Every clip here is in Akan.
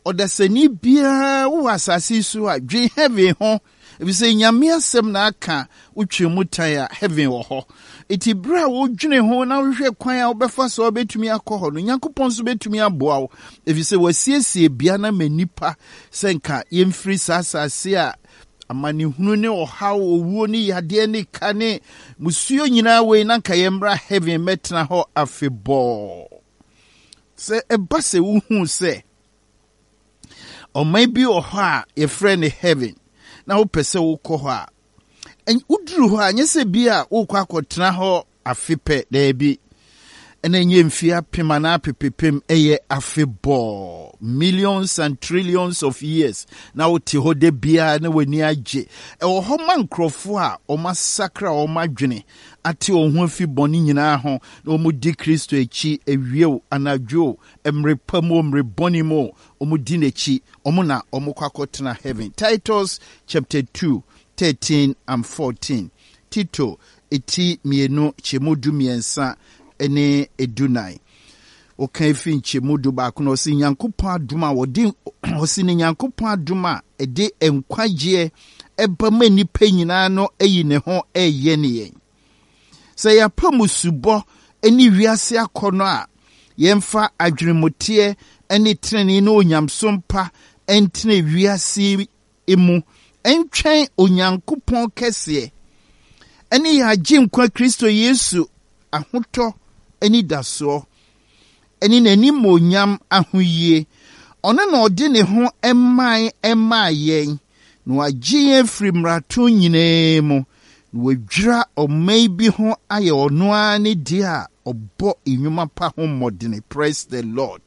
odasani bia wo asase so a dwen heaven ho ebise nyame asem na aka utwe mutaya heaven wo ho eti bra wo dwene ho na hwehwe kwan a obefa so obetumi akọ no Nyankopɔn so betumi aboa wo ebise wasiesie bia na manipa senka yemfiri sasase a amani hunu ne ohaw owuo ni yade ne kane musuo nyina we na nka yemra heaven metna ho afebɔ se ebase wo hu se o maybe o ha ye friend heaven na wo pese wo kɔ hɔ a en uduru hɔ a nyese bi a wo kɔ akɔtena hɔ afepɛ da bi ena nye mfia pema na pepepem eye afebɔ millions and trillions of years na wo te hɔ de bia na wani agye ɛwɔ hɔ man krɔfo a o masakra o madwene ate o ho afi bɔne nyinaa ho na o mu di Kristo echi ewiew anadwo emrepamo mrebɔnimo o mu di n'echi o mu na o mu kwakɔtena heaven. Titus chapter 2 13 and 14. Tito eti mienu chemudu miensa ene edunai. Okan fi nchemudu baako na osi Nyankopɔn adoma wodi osi ne Nyankopɔn adoma ede enkwagye eba ma nipa nyinaa no eyi ne ho eye ne yen. Sɛ yɛpa musubɔ eni wiase akɔnɔ a yɛmfa adwenemoteɛ ene treni no onyamsompa entene wiase emu entwɛn Onyankopɔn kɛseɛ ene yɛagye nkwa Kristo Yesu ahotɔ eni dasoɔ eni n'anim onyam ahoyie ɔno na ɔde ne ho ɛmaa yɛn na wagye yɛn firi mmarato nyinaa mu na wadwira ɔman bi ho ayɛ ɔno ara ne deɛ a ɔbɔ nnwuma pa ho mmɔdene. Praise the Lord.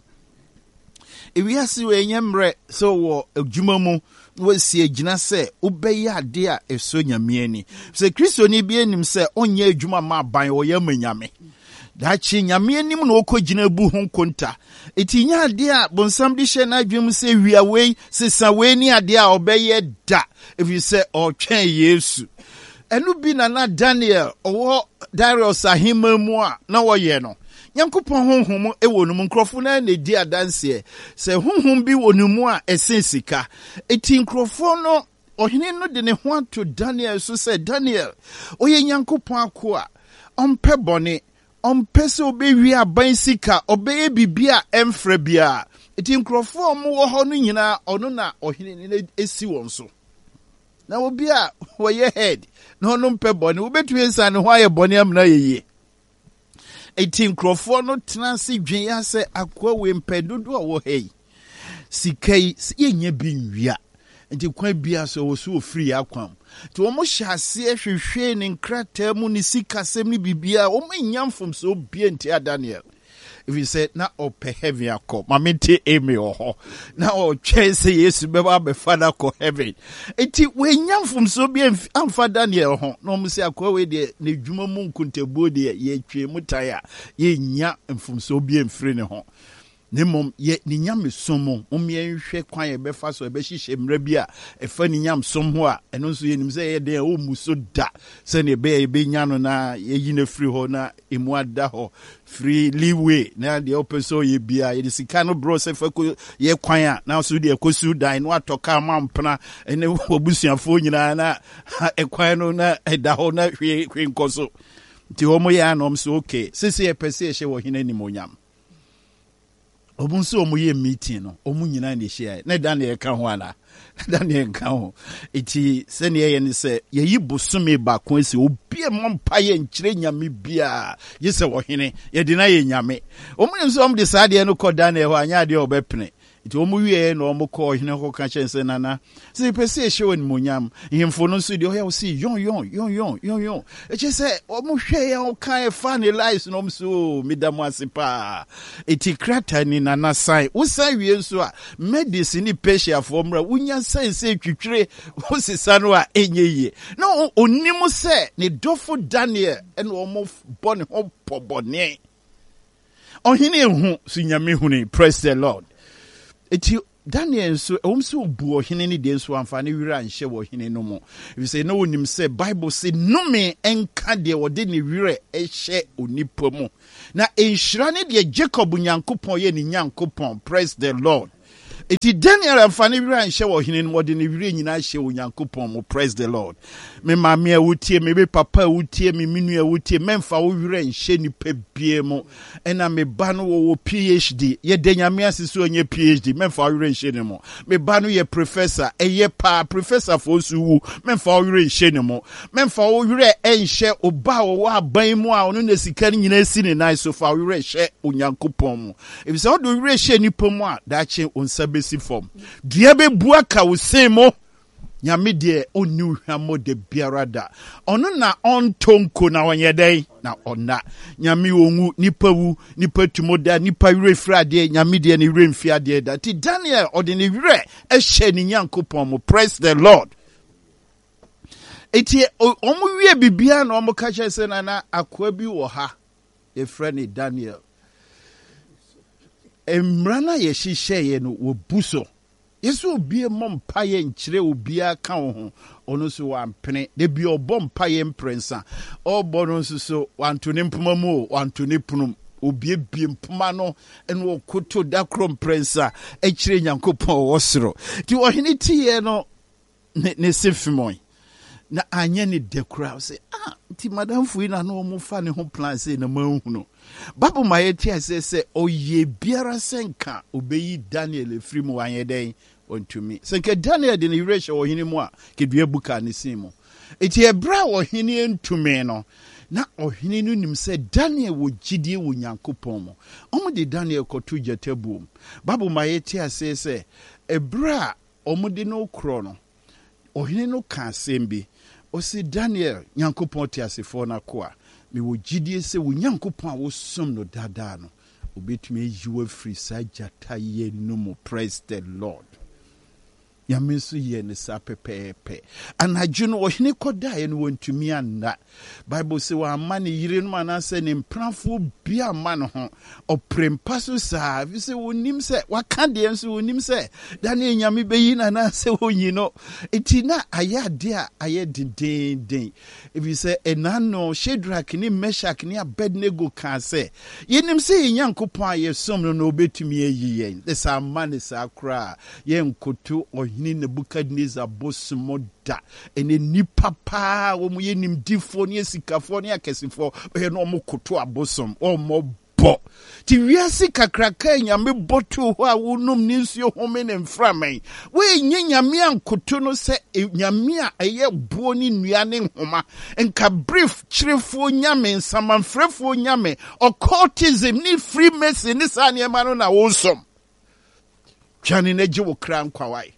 Ewiase wɔ enye mmerɛ so wɔ adwuma mu wasi agyina sɛ wobɛyɛ ade a ɛso nyame ani sɛ Kristo ni bi anim sɛ ɔnyɛ adwuma ma aban wɔyɛ ma nyame dachi nyame anim na okɔ gyina bu ho konta eti nya ade a bonsam de hyɛ na adwem sɛ wia wei sesa wei ni ade a ɔbɛyɛ da efi sɛ ɔtwɛn Yesu ɛnu bi na Daniel ɔwɔ Darius ahema mu a na wɔyɛ no Nyankopɔn honhom ɛwɔ no mu nkrɔfo na di adanse sɛ honhom bi wɔ no mu a ɛsen sika eti nkrɔfo no ɔhene no de ne ho ato Daniel so sɛ Daniel ɔyɛ Nyankopɔn ako a ɔmpɛ bɔne ɔmpɛ sɛ ɔbɛwie aban sika ɔbɛyɛ bibi a ɛmfrɛ bia eti nkrɔfo ɔmo wɔ hɔ no nyinaa ɔno na ɔhene ne esi wɔn so na obi a wɔyɛ head na ɔno mpɛ bɔne wobɛtumi nsa ne ho ayɛ bɔne amna yeye eti nkrɔfo no tena se dwen ya sɛ akoa we mpɛ dodo a wɔ hei sika yi yɛnya bi nwia nti kwan bia so wɔ so ofiri akwam nti wɔn hyɛ aseɛ hwehwɛ ne nkrataa mu ne sika sɛm ne bibia wɔn nya mfomso bia nti a Daniel if you said na ɔpɛ heaven akɔ mamete emi wɔ hɔ na ɔtwɛn sɛ Yesu bɛba abɛfa kɔ heaven enti wɔnya mfomso bia amfa Daniel ho na wɔn sɛ akɔ we deɛ ne dwuma mu nkontabuo deɛ yɛtwe mu taya yɛnya mfomso bia mfiri ne ho nemom ye ni nyame somo yɛnhwɛ kwan yɛbɛfa so ɛbɛhyehyɛ mmara bi a ɛfa ni nyam som ho a ɛno nso yɛnim sɛ yɛ den a ɔmu so da sɛ ne yɛbɛnya no na yɛyi no firi hɔ na emu ada hɔ free leeway na deɛ ɔpɛ sɛ ɔyɛ bia yɛde sika no borɔ sɛ fa yɛ kwan a na so deɛ ɛkɔsu dan no atɔ kaa ma mpena ɛne wɔbusuafoɔ nyinaa na ɛkwan no na ɛda hɔ na hwee nkɔ so nti wɔn yɛ anom so okay sisi yɛpɛ sɛ yɛhyɛ wɔ hene nimonyam obunso omuye meeting no omu nyina ne hia na Daniel ka ho ana Daniel ka ho eti se ne ye ne se ye yi bosome ba ko ase obi mompa ye nkyire nyame bia ye se wo hene ye de na ye nyame omu nso om de saade no kɔ Daniel ho anya de obepene eti omu wie na omu kɔ hene ho ka kyense nana se pese ehye woni monyam himfo no so de o ya wo si yon eche se omu hwe ya o kan e fa ne lies no so midamu asepa eti krata ni nana sai wo sai wie nso a medicine ni patient for mra wunya sai se twitwire wo sisa no a enye na onimu se ne dofo Daniel ene omu bone ho pobone ohine ehu so nyame huni. Praise the Lord. Eti Daniel so so bu ohene ni de so amfane wira nhyɛ wo hene no mo we say no onim say Bible say no me enka de wode ne wira ɛhyɛ onipa mu na enhyira ne de Jacob Nyankopɔn ye ne Nyankopɔn. Praise the Lord. Iti Daniel amfani wira nhyɛ wɔ hene no wɔde ne wira nyina hyɛ Onyankopɔn mo. Praise the Lord. Me maame a wotie, me papa a wotie, me minu a wotie, memfa wo wira nhyɛ nipa bie mo. Ɛna me ba no wo PhD, ye de nyame asiso onye PhD, memfa wo wira nhyɛ ne mo. Me ba no ye professor, eye pa professor fo su wu, memfa wo wira nhyɛ ne mo. Memfa wo wira nhyɛ oba wo aban mu a ono na sika nyina si ne nan so fa wo wira nhyɛ Onyankopɔn mo. Ebi sɛ wo do wira nhyɛ nipa mu a daakye onsabe si form. Diabe buaka usemo nyame de oni hwamo de biarada. Ono na ontonko na wanyedai na ona. Nyame onwu nipa wu nipa tumoda nipa refra de nyame de ni remfia de da. Ti Daniel odini re ehye ni Nyankopɔn mo. Praise the Lord. Eti omu wie bibia na omu ka kyerɛ sɛ na akoa bi wɔ ha. E friend Daniel. Emrana ye hyehyɛ no wo buso. Yesu obi mompa ye nkyere obi aka wo ho. Ono so wampene. De bi obompa ye mprensa. Obo no so wanto ne mpoma mu, wanto ne punum. Obi bi mpoma no eno koto da krom prensa. Ekyere Nyankopɔn wo soro. Ti ohene tie no ne sefimoy. Na anya ni dekura say ti madam fuina no mo fa ne ho plan say na manhunu. Bible ma yeti say oye biara senka obeyi Daniel efiri mu anyeden ontumi. Senka Daniel de ne reshe ohini mu a kedua buka ne simo. Eti ebra ohini entumi no. Na ohini no nim say Daniel wo gidie wo Nyankopɔn mo. Omo de Daniel kotu jetebu. Bible ma yeti say ebra omo de no kro no. Ohini no ka sembi. Osi Daniel Nyankopɔn te asefo na ko a me wo gidie se wo Nyankopɔn a wo som no dada no obetumi yiwa free sajata ye no mo. Praise the Lord. Yamesu ye ne sa pepepe anadwo no ohene koda ye no wontumi anna. Bible say wa amane yire no anase ne mprafo bia ma no ho oprempa so sa vi se wonim se waka de enso wonim se Daniel nyame beyi na na se wonyi no etina ayade a aye den if say enano Shadrach ni Meshach ni Abednego kan se yenim se Nyankopɔn aye som no obetumi ayi yen the sa amane sa kra ye nkoto ni Nebukadnezar bosumo da ene nipa pa wo mu yenim difo ne sikafo ne akesifo e no mo koto abosom o mo bo ti wiase kakraka nyame botu ho a wonum ni nsuo home ne mframen we nyame ankoto no se nyame a eye buo ni nnua ne nhoma enka brief chirefo nyame nsamanfrefo nyame occultism ni freemason ni sa ne ma no na wosom twani na gye wo kra nkwawai.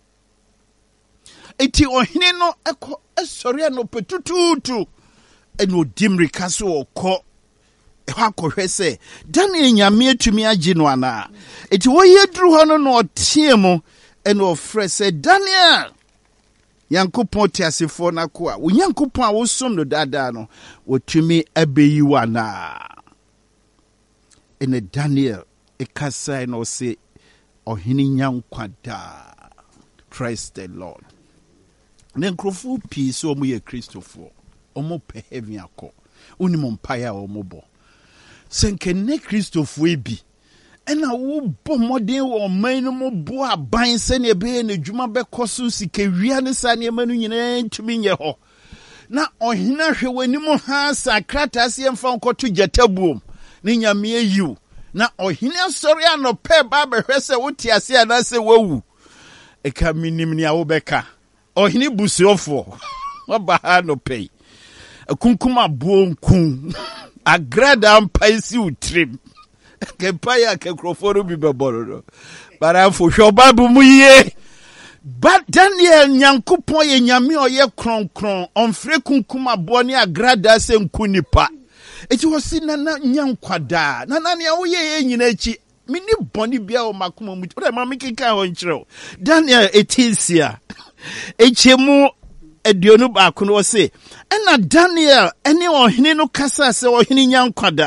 Eti ohine no eko esori no petututu eno dimrika so okọ ehwa akohwe se Daniel nyame atumi agi no ana. Eti wo yeduru ho no no otie mu eno ofre se Daniel Nyankopɔn te asefo na ko a wo Nyankopɔn a wo som no dada no wotumi abeyi wana. Ene Daniel ekasai no se ohine nyankwada. Praise the Lord. Then Crawford peace or me a Christopher, or more per heaven a call, unimum pia or mobile. Senke ne Christopher be, and I will bomb more day or minimum boa buying senior bay and a Juma Becosu Sike Riana Sanya Manu to me your ho. Now on Hinashi when no has a cratasian found to Jetaboom, Ninya me you. Now on Hina sorry and no pair barber Hessa Utia say and I say woo. A caminimia Obeka. Ohini busiofo waba no pay akunkuma buonku agrada ampaisi utrim ke paya ke kroforo bi beboro bara fo hwo Bible mu ye. But Daniel Nyankopɔn ye nyame oye kronkron onfre kunkuma bo ne agrada se nkunipa eti wosi nana nyankwada nana ne wo ye nyina echi mini boni bia o makoma mu o ma mekeka ho nkyerɛ Daniel etisia echemu eduonu ba kuno se ena Daniel ene ohene no kasa se ohene nyankwada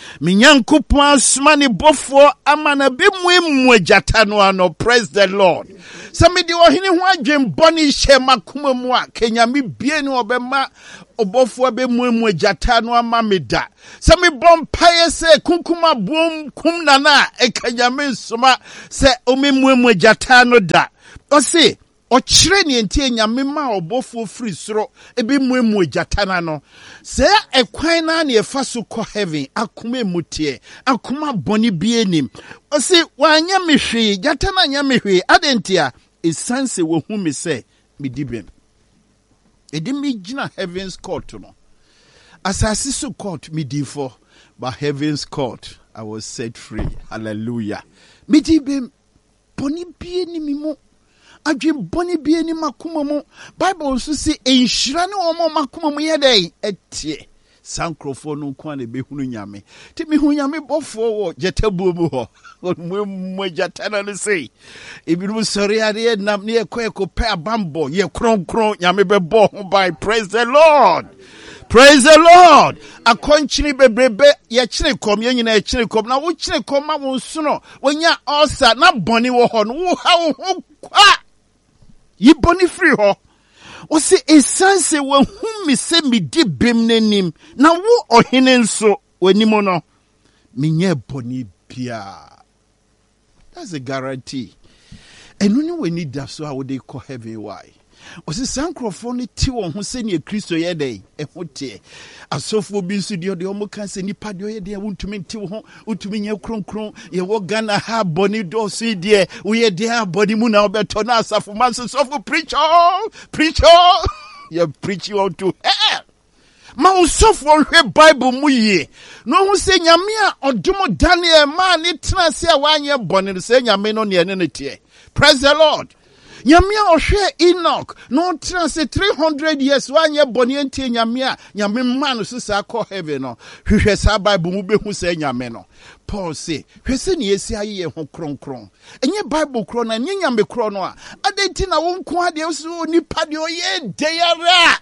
Minyankopon asoma ne bofo ama na bemmu agyata no ano. Praise the Lord. Samedi ohene ho adwen boni hye makoma mu a kenyame bie ne obema obofo bemmu agyata no ama meda. Sami bompaye se kunkuma bom kum nana ekanyame soma se omemmu agyata no da. Ose ochire ne entie nyame ma obofo free soro ebemmu agyata no. Se ekwan na ne efa so ko heaven akoma mutie akoma boni bie nim. Ose wanya mehwe gyata na nya mehwe adentia esanse wo hu me se medibem. Edi me gina heaven's court no. Asasi so court medifo, but heaven's court I was set free. Hallelujah. Medibem boni bie ni mimo. Adwen boni bie ni makoma mo. Bible so say enhyira ne omo makoma mo yedai etie. Sankrofo no kwa ne behunu nyame. Ti me hu nyame bofo wo jetabu mu ho. Mo jatana no say. Ebinu sori ade nam ne ekọ pe abambo ye kronkron nyame bebo ho by. Praise the Lord. Praise the Lord. Akonchini bebrebe ye chire kom ye nyina chire kom na wo chire kom ma wo nso wonya ulcer na boni wo ho no wo ha wo ho kwa. Yi boni free ho. O se esanse wo hu mi se mi di bem nanim na wo ohene nso wanimo no menye boni bia. That's a guarantee. And when we need that, so how they call heaven why? O se sankrofo ti won ho se ne Kristo ye dey ehote asofo bi nso de omo kan se nipa de ye dey wontumi nti wo ho wontumi nya kronkron ye wo Ghana ha boni do so de wo ye dey body mu na obeto na asafo man so preacher you preach you to hell. Ma usofo hwe Bible mu ye no hu se nyame a odomo Daniel ma ne tena se a wanye boni se nyame no ne ne tie. Praise the Lord. Nyamia ohwe Enoch no transe 300 years wanye boni enti nyamia nyame man so sa call heaven no hwehwe sa Bible mu behu sa nyame no. Paul say hwese ne yesi aye ho kronkron enye Bible kro na nye nyame kro no a adenti na wonko ade so nipa de oye deyara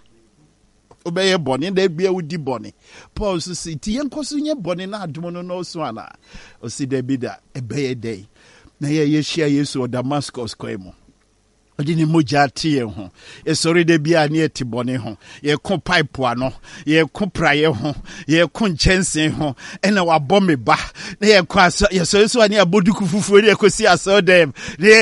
obeye boni da bia wudi boni. Paul so say ti yenkoso nye boni na adom no no so ana o si da bi da ebeye day na ye yeshia Yesu o Damascus kwemu odini moja tie ho esori de bia ne etibone ho ye ko pipe ano ye ko praye ho ye ko nchensen ho ena wa bombe ba na ye ko aso ye so ani aboduku fufuo ne ekosi aso dem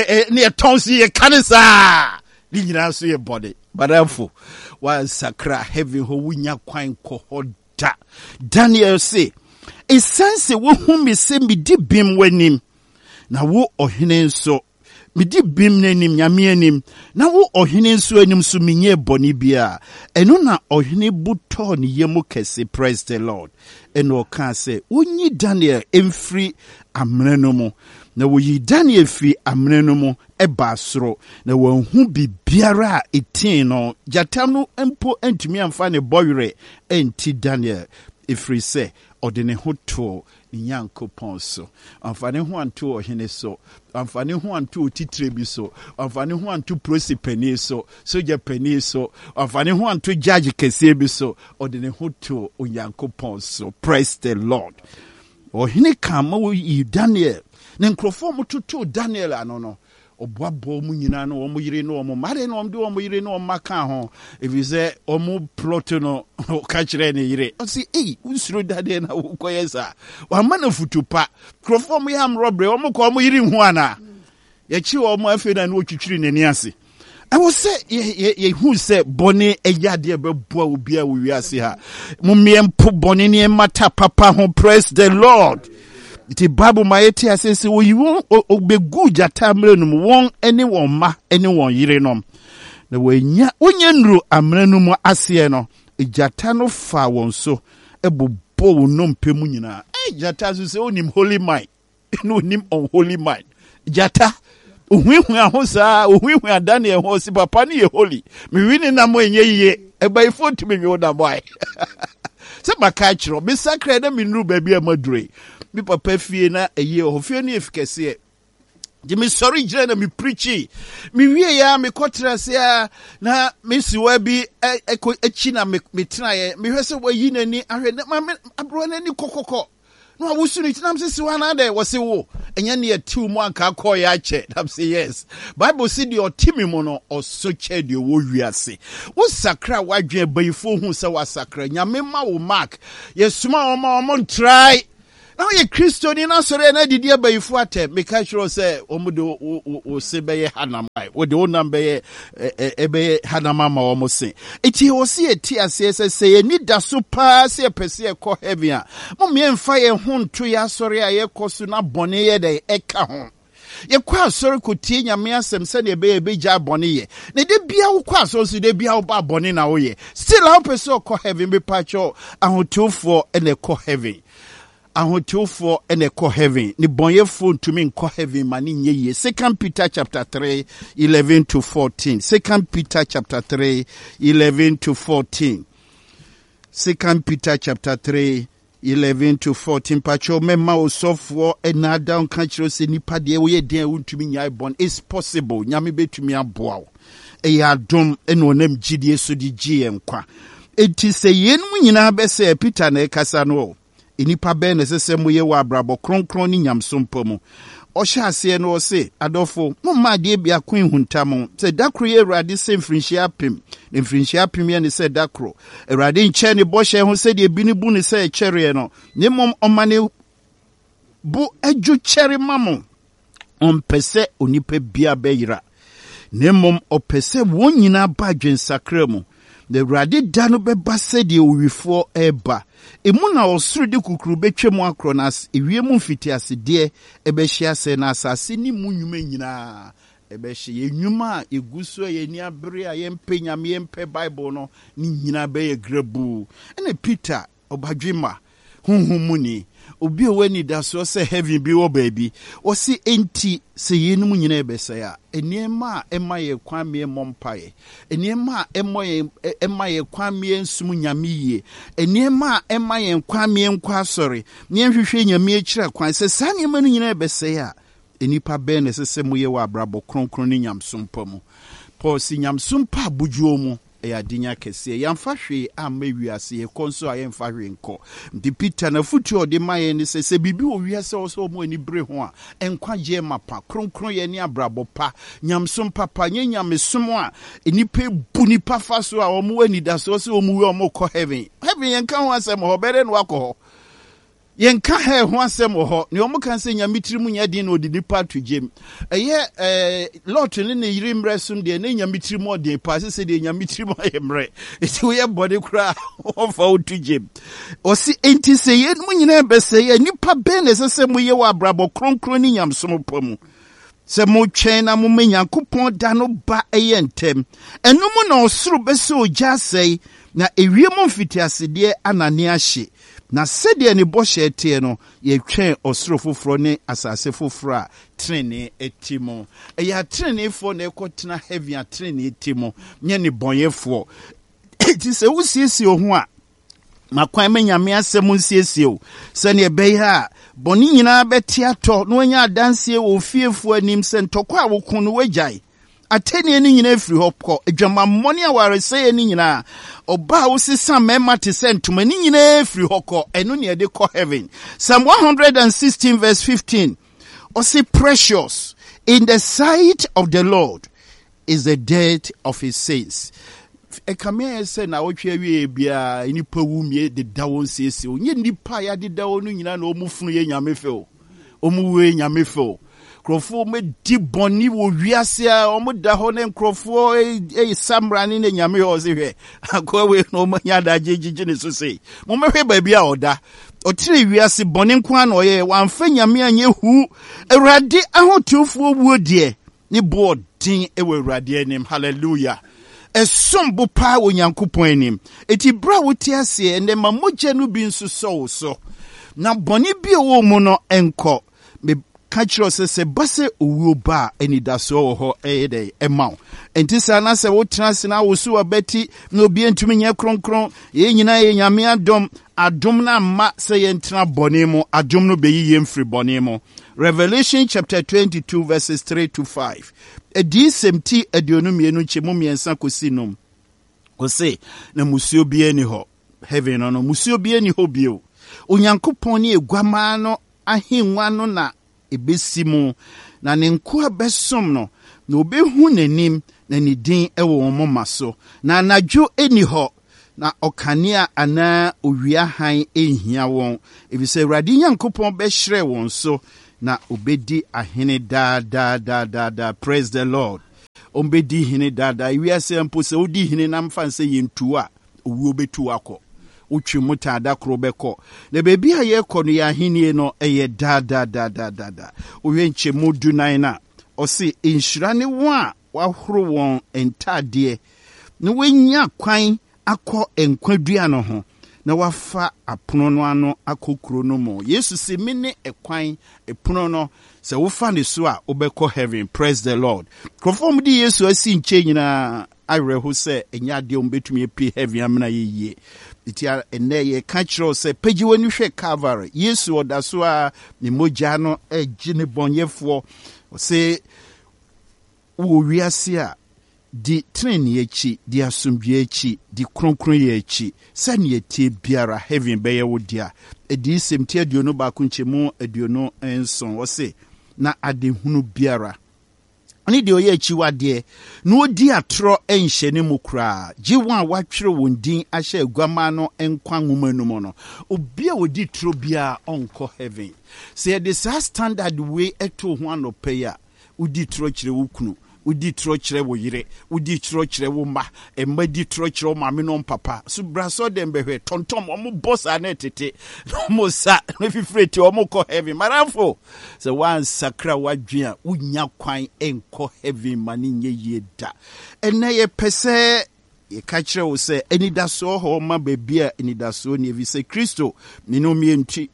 ne tonsi ye kanisa ni nyina so ye body badafo wa sakra heaven ho wunya kwan ko hoda. Daniel say esanse wo hu me se mi di bim wanim na wo ohene nso midi bim nanim nyame anim na wo ohene nso anim so menye boni bia eno na ohene buto ne yemu kese. Praise the Lord. Eno ka se wonyi Daniel emfri amene no mu na wo yi Daniel fi amene no mu eba soro na wo hu bibiara etin no jata no empo antumi amfa ne boyre enti Daniel efri se odene hoto Nyankopon so amfane ho anto ohene so amfane ho anto titre bi so amfane ho anto prosipeni so soja peni so amfane ho anto judge kese bi so odene hoto Nyankopon so. Praise the Lord. Ohene kama wo yi Daniel ne nkrofo mototo Daniel anono oboabo mu nyina no omo yire no omo mare no omde omo yire no omaka ho evize omo plot no ka kire ne yire o si unsuro dade na wo koyesa wa mana futupa krofo mo yam robre omo ko omo yire hu ana ye chi omo afi na no twitwiri nani ase. I will say ye who say boni eyade beboa obi a wo wiase ha mo miempo boni ne mata papa ho. Praise the Lord. The Bible maeti asese wo yiwo obegu jata mrenum won ene won ma ene won yire nom na wonya nru amrenum ase no jata no fa won so ebobo wonom pemu nyina jata so se onim holy mind no onim unholy mind jata ohwehwe ahosa ohwehwe adane ho si papa ne ye holy me wini na mo enye yiye ebaifo timi nwe da boy se maka kiro me sakra na me nru ba bia madure mi papa fie na eye ho fie na efikese je me sorry jira na me preachi me wie ya me kotra se na me siwa bi echi na me tena ye me hwese wayi nani ahwe na abro nani kokoko No, we should not say one other was a war. And yet 2 months I call ya check. I'm say yes. Bible said your timimono or so ched you wo we say. What sacra why you by fool who say was sacra? Yamema will mark. Yes, small mom try. Now ye Christian in answer na did by you for attempt. Because sure say omudo o se be hanam. What the old number ebe hanamama almost say. It was see a tear say need da super say a pese call heavier. Mommy and fire home to ya sorry I kosuna bonnie de eka home. Ye kwa sorry could tea ya me asem send a baby jab bonnie. Ne de bia wo kwa so de bia wo ba bonnie na oye. Still how pese call heaven be patcho and 2 4 and a call heaven. And 2 4 and a call heaven. Ni bonye phone to me in call heaven mani ye. 2 Peter chapter 3, 11 to 14. 2 Peter chapter 3, 11 to 14. 2 Peter chapter 3, 11 to 14. Pacho mema osofo ena down kanchiro se nipa de we den untumi nyai bon. It's possible. Nyame betumi aboa. Eya dom eno nem gidie so di gm kwa. Enti se yenu nyina be se Peter na ekasa no. Inipa be ne sese moye wa brabo kronkron ni nyamsompo mu. Osha ase no se adofo mo ma de bia kwen huntam se dakro ye Awurade se mfrinhia apem ne mfrinhia apem ye ne se dakro Awurade nche ne boshe ho se de bi ne bu ne se chere no ne mom omane bu adwu chere mamo ompese onipa bia beyira ne mom opese won nyina ba dwensakra mu the Awurade da no beba se de owifo eba emuna osuru de kukuru betwem akronas ewiemu mfiti asede ebehia se na asase ni munyuma nyina ebehye enwuma eguso ye ni abere a yempe nyame yempe Bible no ni nyina be ye grabu ene Peter obadwima hunhumuni obi owani da so se heaven bi wo baby o si enti se yenum nyina ebesaya eniema emaye kwame mompae eniema emaye kwame nsum nyamiye eniema emaye kwame nkwa sori nyenhwehwe nyame akira kwan se saniema no nyina ebesaya enipa be ne sese moye wa abrabo kronkron ni nyamsompa mu Paul si nyamsompa abujuo mu ya dinya kese yamfa hwe amawiase ye konso ayemfa hwe nko ndi Peter na futu ode maye ni se bibi owiase oso mo ani bre ho a enkwaje mapa kronkron ye ni abrabo pa nyamsom papa nyenyamesom a enipa bu nipa faso a omo ani da so se omo we omo kɔ heaven yenka ho asem ho bere no akɔ yenka he ho asem ho ne omo kan se nyamitiri mu nya din no odi nipa to gem lot ne yiri mresum de ne nyamitiri mu odi pa se de nyamitiri mu ayemre eti we body kra ofa to gem o si enti se ye mu nyina be se ye nipa be ne se mu ye wa brabo kronkron ni nyamsom pamu se mo twen na mo menyankopon da no ba eyentem enu mu na osuru be se ogya sei na ewiemu mfiti asede anane ahye na sede ne boshe tie no ye twen osoro foforo ne asase foforo a trene etimo ya trene fo na ekotena heavy a trene etimo nye ne bonyefo ti se wusiesi ho a makwan menyame asem nsiesie o se ne be ha boni nyina beti ato no anya adanse wo fiefo anim se ntokwa wo kun no wagyae ateni ni nyina efiri hopko adwama mmoni aware se ni nyina oba wo sisa mema te se ntoma ni nyina efiri hokko eno ne de ko heaven. Psalm 116 verse 15 o say precious in the sight of the Lord is the death of his saints. Ekamia se na wotwe wie bia nipa wumie de dawo nsiesie onye nipa ya de dawo no nyina na omufunu ye nyamefe o omuwe nyamefe krofo me di boni wo wiase a omuda ho ne krofo samrani ne nyame ho se hwe akwawe no manya da jejije ne so sei mo mehwe ba bia oda otire wiase boni nko na oye wamfa nyame anye hu Awurade ahotufo wuo de ne bo din ewe Awurade anim hallelujah esombo pa onyankopon anim eti bra wote ase ene mamogya no bi nso so na boni bi wo mu no enko me kachiro se base owuo ba eni daso ho ede emaw enti sana se wo trans na wo so abati na obi entumi nye kronkron ye nyina ye nyame adom na ma se ye ntra boni mu adom no be yi mfiri boni mu. Revelation chapter 22 verses 3 to 5 edi semti aduonu mienu chemu miensa kosi na musio bi eni ho heaven no musio bi eni ho bio Onyankopɔn ne eguama no ahenwa no na ebesi mu na ne nkoa besom no na obehu n'anim na ne din ewo wɔn moma so na anadwo eni hɔ na ɔkanea ana owia han ehia wɔn ebise Awurade Nyankopɔn bɛhyerɛ wɔn so na obedi ahene da. Praise the Lord. Ombedi hene da wiase mpo se odi hene nam fanse yentu a owuo betu akɔ utwi muta da kro bɛkɔ na bebi a yɛkɔ no yɛ ahenie no ɛyɛ da owe nkyemu dunan na ɔse nhyira ne wɔn a wahoro wɔn entadeɛ na wenya kwan akɔ enkwadua no ho na wafa apono no ano akokuro no mu. Yesu se me ne ekwan epono no se wofa ne so a obɛkɔ heaven. Praise the Lord. Konform di Yesu asi nche nyina awerɛho sɛ enya ade ombetumi epi heaven amena yeye. Itia ene ye ka kyerɛ sɛ pagyi wani hwɛ Calvary. Yesu oda so a ne mogya no agye ne bɔnyɛfoɔ. Ɔse wo wiase a di treni echi, di asumdwe echi, di kronkron ye echi. Sani eti biara heaven beye wodia. Edi semti aduonu baako nkyemu aduonu enson. Wose na ade hunu biara. Ani de oye echi wade no odi atro enhye ne mukra. Gye wan watwere won din ahye aguama no enkwa nwoma no mo no. Obi a odi tro bia onko heaven. Se the standard way eto ho anope ya. Udi tro kire wukunu. Udi tro kyerɛ wo yire, udi tro kyerɛ wo ma, emma di tro kyerɛ wo maame no papa. So braso dem behwe tontom omo boss ane tete. Omo sa no fifreti omo kɔ heaven. Maramfo. So wan sakra wadwea unya kwan enko heaven mani nye yeda. Ene ye pese ye kachire wo se enidaso ho ma bebia enidaso ne vi se Kristo minumie nti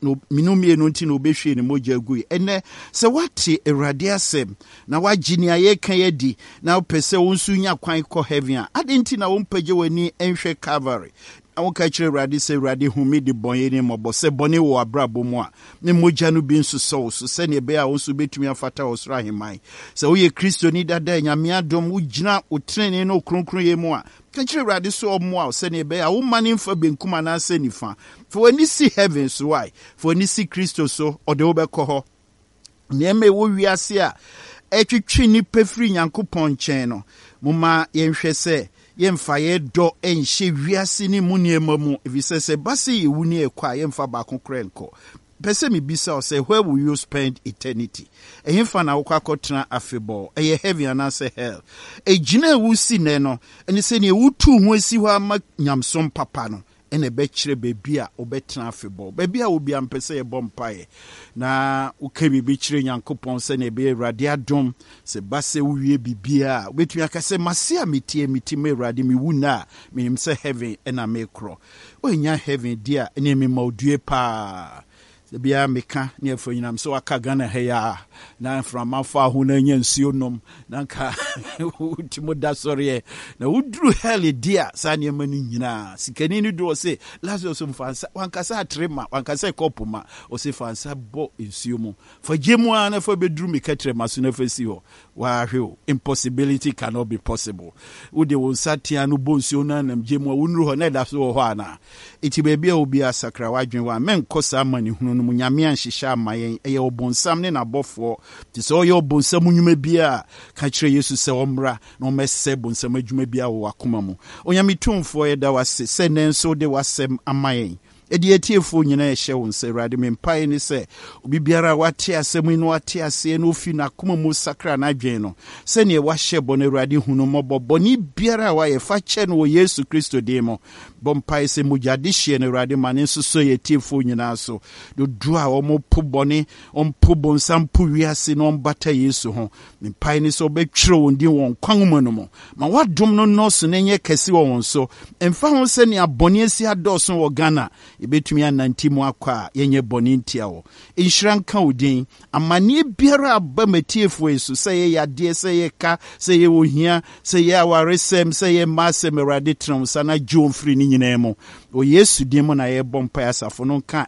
no behwe ne mogya gui ene se wate Awurade asem na wagini aye kan yedi na pese wo nsu nya kwan kɔ heaven a adenti na wo mpagye wani enhwe Calvary. Awon ka kyerɛ Awurade sɛ Awurade humi de bɔnyɛ ne mɔbɔ sɛ bɔne wɔ abrabɔ mu a ne mogya no bi nso sɔ so sɛ ne be a wo nso betumi afata wo soro ahemman sɛ wo yɛ Kristo ni dada nyame adom wo gyina wo trene no kronkron yɛ mu a ka kyerɛ Awurade so ɔmo a sɛ ne be a wo mane mfa benkum ana sɛ nifa for when you see heaven so why for when you see Kristo so ɔde wo bɛkɔ hɔ nneɛma wo wiase a etwitwi ni pefiri Nyankopɔn nkyɛn no moma yɛnhwɛ sɛ yemfa ye do enhye wiase ni mu niema mu efise se base ye wuni ekwa yemfa ba konkrenko pese mi bisa o say where will you spend eternity ehemfa na wokwa kotena afebo eye heaven and say hell ejina ewusi ne no eni se ne ewutu ho esi ho ama nyamsom papa no ene be kire bebi a obetena afebo bebi a obi ampese ye bompae na uke bibi kire Nyankopɔn se ne be Awurade adom se base wuwie bibia obetumi akase mase a metie me Awurade me wuna menim se heaven ena me kro onya heaven dia ene me maudue pa bia meka ne afo nyinam so aka Ghana heya na from afa ho na nya nsuo nom na ka utimo da sɔre na udru hell dia sa ne mani nyina sikani ni do se Lazarus mfansa wankasa atrema wankasa kopoma o se fansa bo nsuo mu fa gemu ana fa bedru meka maso na fa si ho wa hwe impossibility cannot be possible ude wo satia no bo nsuo na nam gemu wonru ho na da so ho ana iti bebia obi asakra wadwen wa menkosa amani hunu munyame anhyehyɛ amayen ɛyɛ obonsam ne nabɔfo ti sɛ ɔyɛ obonsam nnwuma bia ka kyerɛ Yesu sɛ ɔmmra na ɔmɛsɛ bonsam adwuma bia wɔ akoma mu onyame tumfo yɛda wase sɛ nenso de wasɛm amayen edi etiefo nyina ehye wo nse Awurade mempae ni se obi biara wate asɛm no wate ase no fi na koma mu sakra na adwen no se ne wahye bɔ na Awurade hunu mɔbɔ ni biara wa ye fa kyɛ no Yesu Kristo de mo bompae se mujade hye na Awurade mane nso so ye etiefo nyina so do du a ɔmo po bɔne ɔmpo bonsam po wiase no ɔmbata Yesu ho mempae ni so obetwere wɔn din wɔn kwan mu no mo ma wadom no nɔso na nyɛ kɛse wɔ wɔn so emfa ho se ne abɔne asi adɔso wɔ Ghana ebetumi ananti mu akwa yenye boni ntia wo inhira nka odin amane biara aba matiefo eso sɛ ye yade sɛ ye ka sɛ ye ohia sɛ ye awaresem sɛ ye masem Awurade tram sana gye mfiri ni nyina mu o Yesu din mu na ye bompa asafo no nka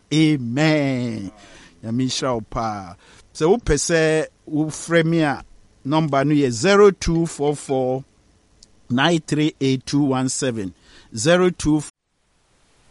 amen ya mishra opa sɛ wo pɛsɛ wo frame a number no ye 0244 938217 02